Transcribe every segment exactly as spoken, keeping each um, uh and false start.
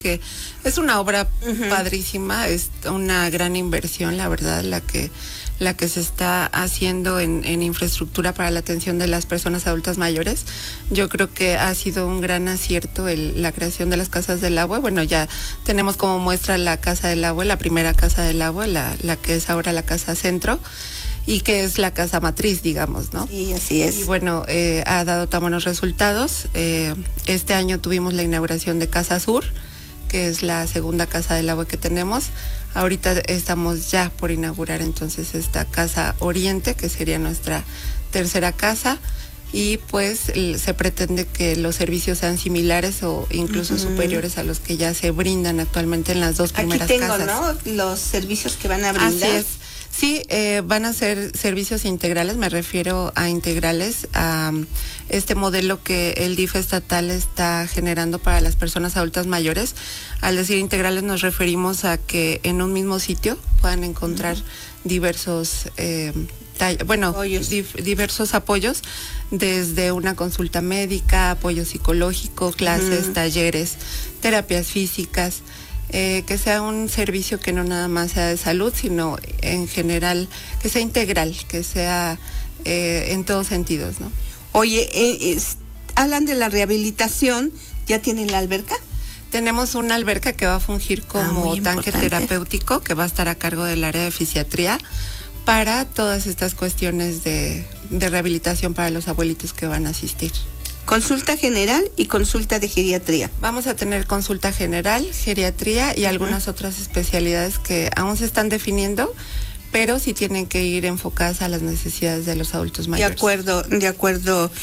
que es una obra Uh-huh. padrísima, es una gran inversión, la verdad, la que la que se está haciendo en, en infraestructura para la atención de las personas adultas mayores. Yo creo que ha sido un gran acierto el, la creación de las casas del agua. Bueno, ya tenemos como muestra la Casa del Agua, la primera Casa del Agua, la, la que es ahora la Casa Centro, y que es la casa matriz, digamos, ¿no? Sí, así es. Y bueno, eh, ha dado tan buenos resultados. Eh, este año tuvimos la inauguración de Casa Sur, que es la segunda Casa del Agua que tenemos. Ahorita estamos ya por inaugurar entonces esta Casa Oriente, que sería nuestra tercera casa, y pues el, se pretende que los servicios sean similares o incluso uh-huh. superiores a los que ya se brindan actualmente en las dos primeras Aquí tengo, casas. ¿no? Los servicios que van a brindar. Así es. Sí, eh, van a ser servicios integrales, me refiero a integrales, a um, este modelo que el D I F estatal está generando para las personas adultas mayores. Al decir integrales nos referimos a que en un mismo sitio puedan encontrar uh-huh. diversos, eh, tall- bueno, apoyos. Dif- diversos apoyos, desde una consulta médica, apoyo psicológico, clases, uh-huh. talleres, terapias físicas. Eh, que sea un servicio que no nada más sea de salud, sino en general, que sea integral, que sea eh, en todos sentidos, ¿no? Oye, eh, es, hablan de la rehabilitación, ¿ya tienen la alberca? Tenemos una alberca que va a fungir como ah, tanque terapéutico, que va a estar a cargo del área de fisiatría, para todas estas cuestiones de, de rehabilitación para los abuelitos que van a asistir. Consulta general y consulta de geriatría. Vamos a tener consulta general, geriatría y algunas uh-huh. otras especialidades que aún se están definiendo, pero sí tienen que ir enfocadas a las necesidades de los adultos mayores. De acuerdo, de acuerdo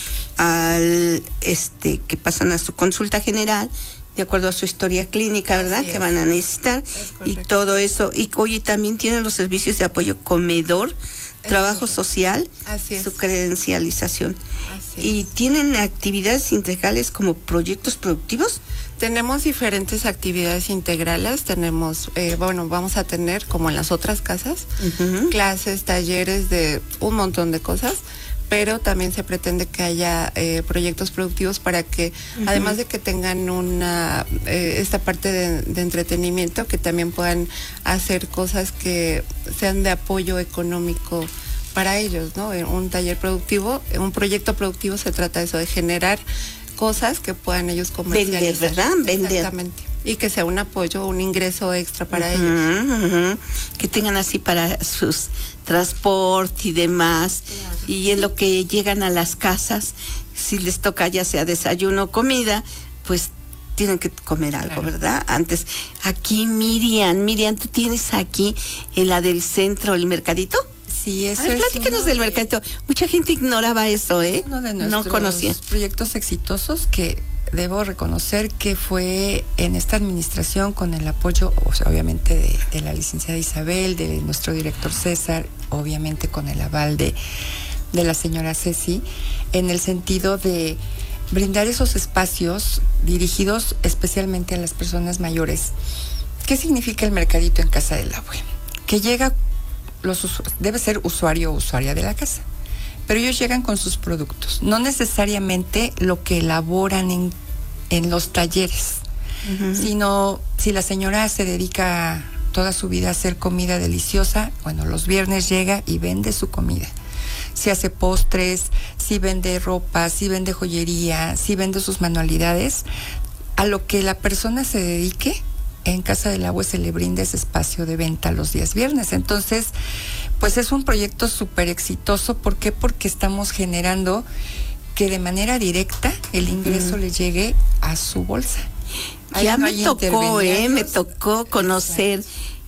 al este que pasan a su consulta general, de acuerdo a su historia clínica, ¿verdad? Que van a necesitar y todo eso. Y oye, también tienen los servicios de apoyo comedor, trabajo social, Así es. su credencialización. Así ¿Y es. tienen actividades integrales como proyectos productivos? Tenemos diferentes actividades integrales, tenemos, eh, bueno, vamos a tener, como en las otras casas, uh-huh. clases, talleres de un montón de cosas, pero también se pretende que haya eh, proyectos productivos para que, uh-huh. además de que tengan una eh, esta parte de, de entretenimiento, que también puedan hacer cosas que sean de apoyo económico para ellos, ¿no? Un taller productivo, un proyecto productivo se trata de eso, de generar cosas que puedan ellos comercializar. Vender, ¿verdad? Vender. Exactamente. Y que sea un apoyo, un ingreso extra para uh-huh, ellos. Uh-huh. Que tengan así para sus transporte y demás. Claro. Y en lo que llegan a las casas, si les toca ya sea desayuno o comida, pues tienen que comer algo, claro. ¿verdad? Antes, aquí Miriam, Miriam, ¿tú tienes aquí en la del centro el mercadito? Sí, eso Ay, es platícanos del mercadito. Mucha gente ignoraba eso, ¿eh? Uno de no conocía. Proyectos exitosos que debo reconocer que fue en esta administración con el apoyo, o sea, obviamente, de, de la licenciada Isabel, de nuestro director César, obviamente con el aval de, de la señora Ceci, en el sentido de brindar esos espacios dirigidos especialmente a las personas mayores. ¿Qué significa el mercadito en Casa del Agua? Que llega, los usu- debe ser usuario o usuaria de la casa, pero ellos llegan con sus productos, no necesariamente lo que elaboran en, en los talleres, uh-huh. sino si la señora se dedica toda su vida a hacer comida deliciosa, bueno, los viernes llega y vende su comida. Si hace postres, si vende ropa, si vende joyería, si vende sus manualidades, a lo que la persona se dedique, en Casa del Agua se le brinda ese espacio de venta los días viernes. Entonces, pues es un proyecto súper exitoso. ¿Por qué? Porque estamos generando que de manera directa el ingreso mm. le llegue a su bolsa. Ya no me tocó, eh, me tocó conocer.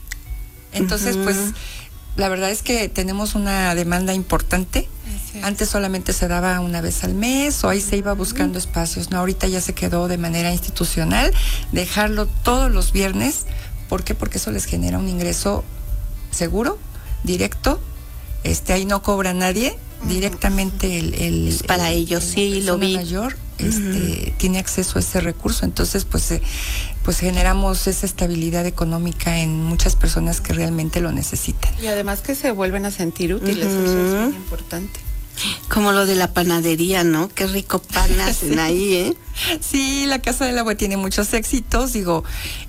Entonces, uh-huh. pues, la verdad es que tenemos una demanda importante. Antes solamente se daba una vez al mes o ahí se iba buscando uh-huh. espacios. No, ahorita ya se quedó de manera institucional, dejarlo todos los viernes. ¿Por qué? Porque eso les genera un ingreso seguro, directo. Este, ahí no cobra nadie. Uh-huh. Directamente el, el es para el, ellos, el, sí, lo vi. Mayor, este, uh-huh. tiene acceso a ese recurso. Entonces, pues, eh, pues generamos esa estabilidad económica en muchas personas que realmente lo necesitan. Y además que se vuelven a sentir útiles, uh-huh. eso es muy importante. Como lo de la panadería, ¿no? Qué rico pan hacen sí. ahí, ¿eh? Sí, la Casa del Agua tiene muchos éxitos, digo,